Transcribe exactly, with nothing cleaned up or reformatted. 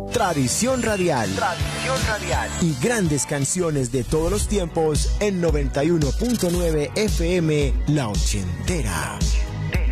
Tradición Radial. Tradición Radial. Y grandes canciones de todos los tiempos en noventa y uno punto nueve F M La Ochentera.